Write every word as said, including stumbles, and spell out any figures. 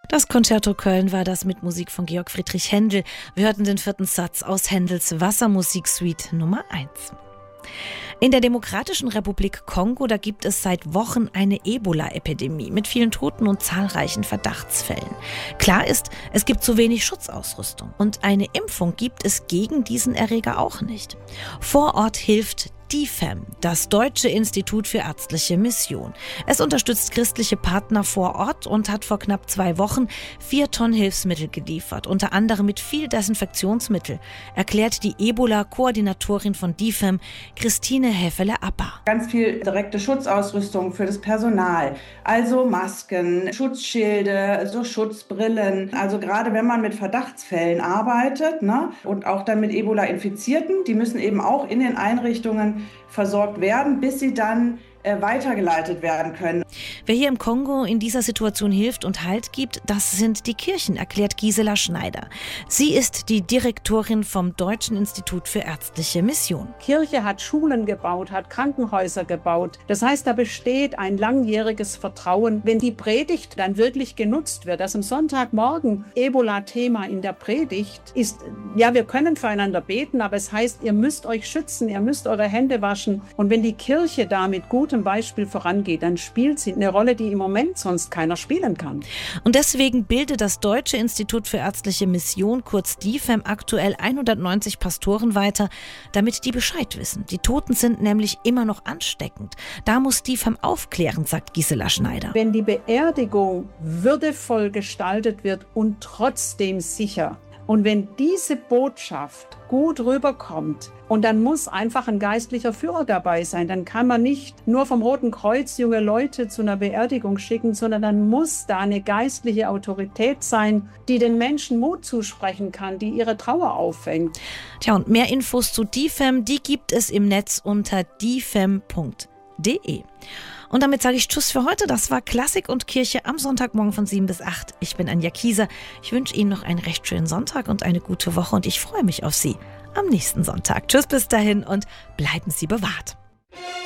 Das Concerto Köln war das mit Musik von Georg Friedrich Händel. Wir hörten den vierten Satz aus Händels Wassermusiksuite Nummer eins. In der Demokratischen Republik Kongo, da gibt es seit Wochen eine Ebola-Epidemie mit vielen Toten und zahlreichen Verdachtsfällen. Klar ist, es gibt zu wenig Schutzausrüstung und eine Impfung gibt es gegen diesen Erreger auch nicht. Vor Ort hilft D I F A M, das Deutsche Institut für ärztliche Mission. Es unterstützt christliche Partner vor Ort und hat vor knapp zwei Wochen vier Tonnen Hilfsmittel geliefert, unter anderem mit viel Desinfektionsmittel, erklärt die Ebola-Koordinatorin von D I F A M, Christine Häfele-Apper. Ganz viel direkte Schutzausrüstung für das Personal, also Masken, Schutzschilde, also Schutzbrillen. Also gerade wenn man mit Verdachtsfällen arbeitet, ne, und auch dann mit Ebola-Infizierten, die müssen eben auch in den Einrichtungen versorgt werden, bis sie dann äh, weitergeleitet werden können. Wer hier im Kongo in dieser Situation hilft und Halt gibt, das sind die Kirchen, erklärt Gisela Schneider. Sie ist die Direktorin vom Deutschen Institut für ärztliche Mission. Kirche hat Schulen gebaut, hat Krankenhäuser gebaut. Das heißt, da besteht ein langjähriges Vertrauen, wenn die Predigt dann wirklich genutzt wird. Das am Sonntagmorgen Ebola-Thema in der Predigt ist, ja, wir können füreinander beten, aber es heißt, ihr müsst euch schützen, ihr müsst eure Hände waschen. Und wenn die Kirche da mit gutem Beispiel vorangeht, dann spielt sie eine Rolle, die im Moment sonst keiner spielen kann. Und deswegen bildet das Deutsche Institut für ärztliche Mission, kurz D I F A M, aktuell hundertneunzig Pastoren weiter, damit die Bescheid wissen. Die Toten sind nämlich immer noch ansteckend. Da muss D I F A M aufklären, sagt Gisela Schneider. Wenn die Beerdigung würdevoll gestaltet wird und trotzdem sicher, und wenn diese Botschaft gut rüberkommt, und dann muss einfach ein geistlicher Führer dabei sein, dann kann man nicht nur vom Roten Kreuz junge Leute zu einer Beerdigung schicken, sondern dann muss da eine geistliche Autorität sein, die den Menschen Mut zusprechen kann, die ihre Trauer auffängt. Tja, und mehr Infos zu D I F A M, die gibt es im Netz unter d i f a m punkt d e. Und damit sage ich Tschüss für heute. Das war Klassik und Kirche am Sonntagmorgen von sieben bis acht. Ich bin Anja Kieser. Ich wünsche Ihnen noch einen recht schönen Sonntag und eine gute Woche. Und ich freue mich auf Sie am nächsten Sonntag. Tschüss bis dahin und bleiben Sie bewahrt.